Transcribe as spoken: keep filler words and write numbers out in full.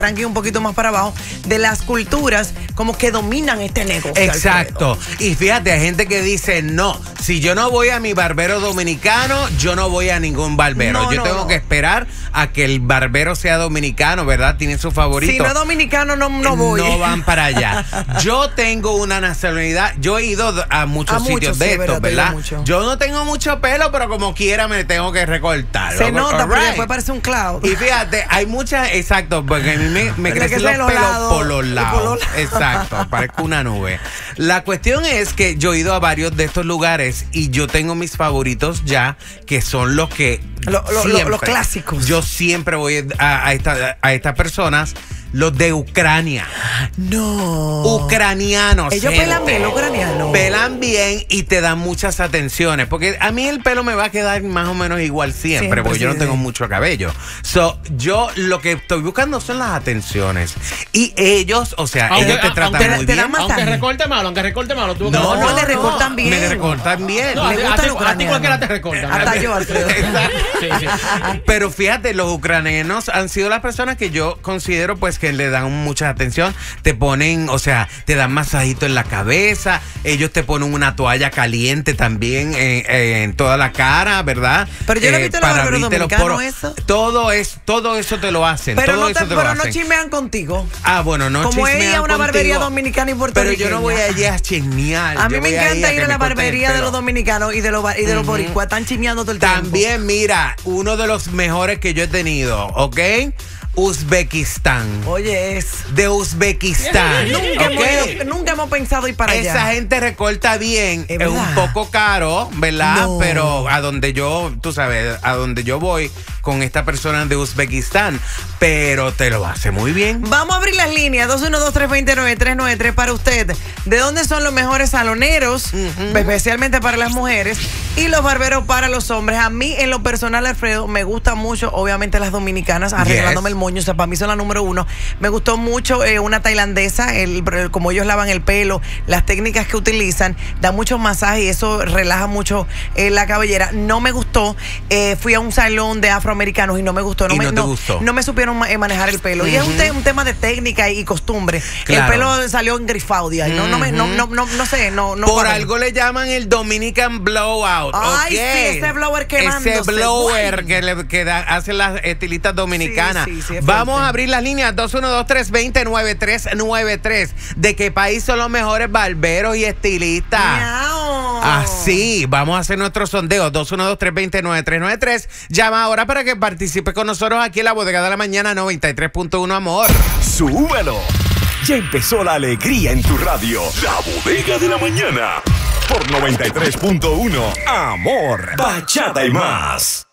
ranking un poquito más para abajo de las culturas como que dominan este negocio. Exacto. Alfredo. Y fíjate, hay gente que dice, no, si yo no voy a mi barbero dominicano, yo no voy a ningún barbero. No, yo no, tengo no. que esperar a que el barbero sea dominicano, ¿verdad? Tienen su favorito. Si no es dominicano, no, no voy. No van para allá. Yo tengo una nacionalidad, yo he ido a muchos a sitios muchos, de sí, estos, ¿verdad? Yo no tengo mucho pelo, pero como quiera me tengo que recortar. Se nota, right. Porque después parece un cloud. Y fíjate, hay muchas, exacto, porque a mí me, me crecen los, los pelos lados, por los lados. Por los lados. Exacto, parezco una nube. La cuestión es que yo he ido a varios de estos lugares y yo tengo mis favoritos ya, que son los que lo, lo, siempre, lo, los clásicos. Yo siempre voy a, a, esta, a estas personas. Los de Ucrania. No. Ucranianos. Ellos gente. pelan bien, los ucranianos. Pelan bien y te dan muchas atenciones. Porque a mí el pelo me va a quedar más o menos igual siempre, siempre porque sí, yo no tengo sí. mucho cabello. So, yo lo que estoy buscando son las atenciones. Y ellos, o sea, aunque, ellos te tratan aunque, muy te bien. Aunque recorte malo, aunque recorte malo. Tú no, no, no, le recortan bien. Me recortan bien. No, le a, gusta a, a ti cualquiera te recorta. Hasta yo, Alfredo. Sí, sí. Pero fíjate, los ucranianos han sido las personas que yo considero pues que le dan mucha atención, te ponen, o sea, te dan masajito en la cabeza, ellos te ponen una toalla caliente también en, en toda la cara, ¿verdad? Pero yo eh, no he visto los barberos dominicanos eso. Todo es, todo eso te lo hacen. Pero todo no, eso te, te pero lo no hacen. chismean contigo. Ah, bueno, no Como chismean ella, una contigo, barbería dominicana y puertorriqueña. Pero yo no voy allí a chismear. A mí me encanta ir a la barbería de los dominicanos y de los, y de los uh-huh. boricuas. Están chismeando todo el tiempo. También, mira, uno de los mejores que yo he tenido, ¿ok? Uzbekistán. Oye, es de Uzbekistán. Nunca, okay. hemos, nunca hemos pensado ir para Esa allá. Esa gente recorta bien. Es, es un poco caro, ¿verdad? No. Pero a donde yo, tú sabes, a donde yo voy con esta persona de Uzbekistán, pero te lo hace muy bien. Vamos a abrir las líneas dos uno dos, tres dos cero, nueve tres nueve tres para usted. ¿De dónde son los mejores saloneros? Uh-huh. Especialmente para las mujeres y los barberos para los hombres. A mí, en lo personal, Alfredo, me gustan mucho, obviamente, las dominicanas, arreglándome yes. el moño, o sea, para mí son la número uno. Me gustó mucho eh, una tailandesa, el, el, como ellos lavan el pelo, las técnicas que utilizan, da mucho masaje y eso relaja mucho eh, la cabellera. No me gustó, eh, fui a un salón de afroamericanos y no me gustó. No, ¿Y me, no, te no, gustó? no me supieron ma- manejar el pelo. Uh-huh. Y es un, te, un tema de técnica y, y costumbre. Claro. El pelo salió engrifado de ahí. Uh-huh. No, no, me, no, no, no, no sé, no, no Por algo le llaman el Dominican Blowout. Ay, okay. sí, ese blower quemándose. Ese blower que, le, que da, hacen las estilistas dominicanas. Sí, sí, sí, vamos a abrir las líneas dos uno dos, tres dos cero, nueve tres nueve tres. ¿De qué país son los mejores barberos y estilistas? Miau. Así, vamos a hacer nuestro sondeo dos uno dos, tres dos cero, nueve tres nueve tres. Llama ahora para que participe con nosotros aquí en la Bodega de la Mañana noventa y tres punto uno, amor. ¡Súbelo! Ya empezó la alegría en tu radio. La Bodega de la Mañana por noventa y tres punto uno, amor, bachata y más.